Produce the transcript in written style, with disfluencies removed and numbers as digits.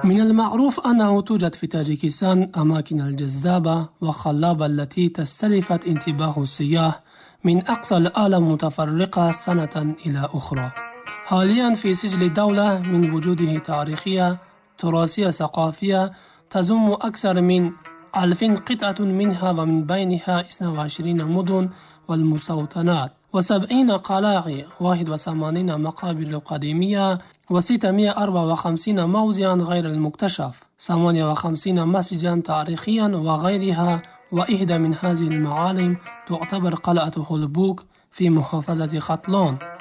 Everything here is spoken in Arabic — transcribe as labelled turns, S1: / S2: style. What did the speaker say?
S1: من المعروف أنه توجد في تاجيكستان أماكن الجذابة وخلابة التي تستلفت انتباه السياح من أقصى العالم متفرقة سنة إلى أخرى. حاليا في سجل الدولة من وجوده تاريخية تراثية ثقافية تضم أكثر من 1000 قطعة منها، ومن بينها 22 مدن والمستوطنات و70 قلاع، 81 مقابر قديمية، و654 موضعا غير المكتشف، 58 مسجدا تاريخيا وغيرها. وإحدى من هذه المعالم تعتبر قلعة هولبوك في محافظة ختلان.